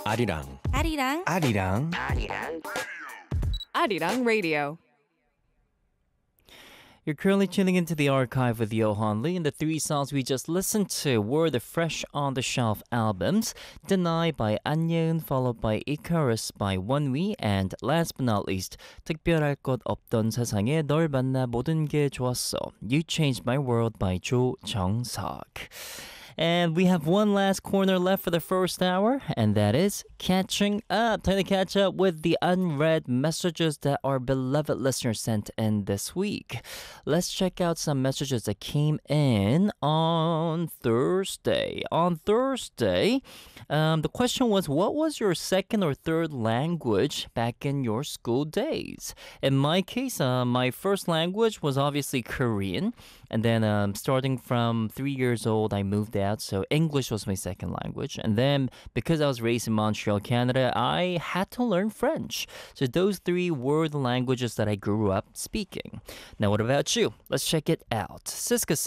아리랑 아리랑 아리랑 Arirang Radio. You're currently tuning into the archive with Johan Lee, and the three songs we just listened to were the Fresh on the Shelf albums, Deny by Anyeon, followed by Icarus by Wonwi, and last but not least, 특별할 것 없던 세상에 널 만나 모든 게 좋았어, You Changed My World by 조정석. And we have one last corner left for the first hour, and that is catching up. Time to catch up with the unread messages that our beloved listeners sent in this week. Let's check out some messages that came in on Thursday. The question was, what was your second or third language back in your school days? In my case, my first language was obviously Korean. And then starting from 3 years old, I moved out. So English was my second language. And then because I was raised in Montreal, Canada, I had to learn French. So those three were the languages that I grew up speaking. Now, what about you? Let's check it out. Siska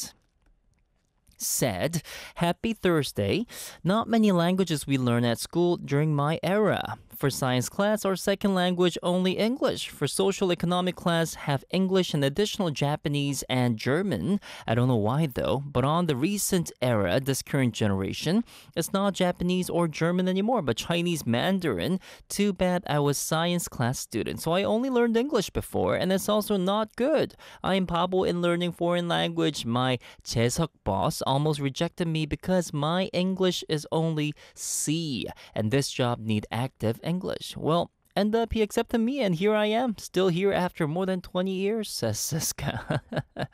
said, Happy Thursday. Not many languages we learn at school during my era. For science class, our second language only English. For social economic class, have English and additional Japanese and German. I don't know why though, but on the recent era, this current generation, it's not Japanese or German anymore, but Chinese Mandarin. Too bad I was science class student, so I only learned English before, and it's also not good. I am Pabo in learning foreign language. My 재석 boss almost rejected me because my English is only C, and this job need active English. Well, end up he accepted me, and here I am, still here after more than 20 years, says Siska.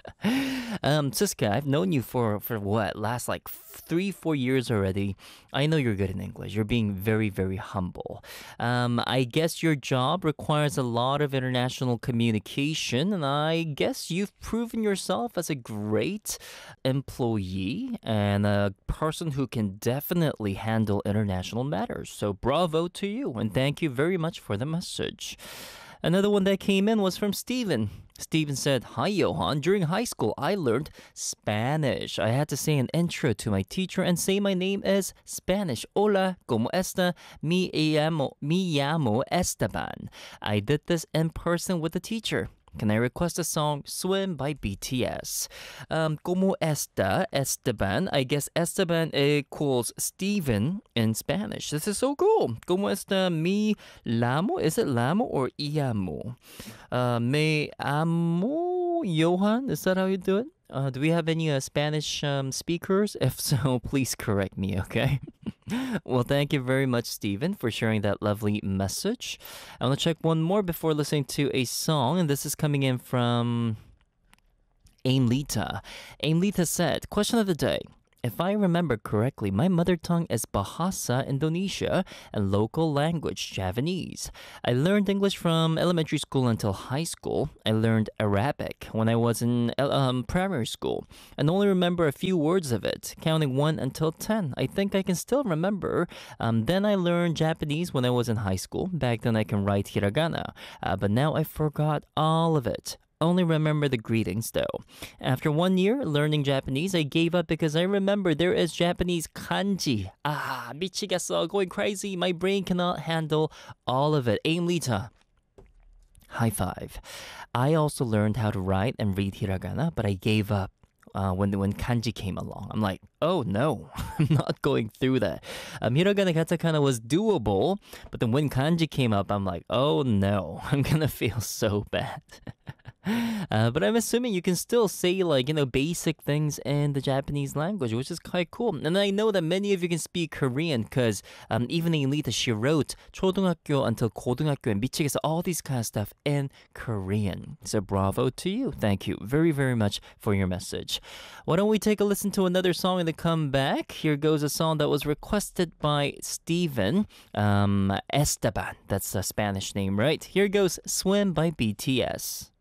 Siska, I've known you for what, last like 3-4 years already. I know you're good in English. You're being very, very humble. I guess your job requires a lot of international communication, and I guess you've proven yourself as a great employee and a person who can definitely handle international matters. So bravo to you, and thank you very much for the message. Another one that came in was from Steven. Steven said, Hi Johan, during high school I learned Spanish. I had to say an intro to my teacher and say my name is Spanish. Hola, ¿cómo está? Me llamo Esteban. I did this in person with the teacher. Can I request a song Swim by BTS? ¿Cómo está, Esteban? I guess Esteban equals Steven in Spanish. This is so cool. ¿Cómo está mi llamo? Is it llamo or llamo? Me amo Johan? Is that how you do it? Do we have any Spanish speakers? If so, please correct me, okay? Well, thank you very much, Stephen, for sharing that lovely message. I want to check one more before listening to a song, and this is coming in from Aimlita. Aimlita said, question of the day. If I remember correctly, my mother tongue is Bahasa Indonesia and local language Javanese. I learned English from elementary school until high school. I learned Arabic when I was in primary school and only remember a few words of it, counting 1 until 10. I think I can still remember. Then I learned Japanese when I was in high school. Back then I can write hiragana, but now I forgot all of it. Only remember the greetings though. After 1 year learning Japanese, I gave up because I remember there is Japanese kanji. 미치겠어, going crazy. My brain cannot handle all of it. Aimlita. High five. I also learned how to write and read hiragana, but I gave up. When kanji came along, I'm like, oh no, I'm not going through that. Hiragana katakana was doable, but then when kanji came up, I'm like, oh no, I'm gonna feel so bad. But I'm assuming you can still say basic things in the Japanese language, which is quite cool. And I know that many of you can speak Korean because even Elita, she wrote 초등학교 until 고등학교 and 미치겠어, all these kind of stuff in Korean. So bravo to you. Thank you very, very much for your message. Why don't we take a listen to another song and then come back? Here goes a song that was requested by Steven. Esteban, that's a Spanish name, right? Here goes Swim by BTS.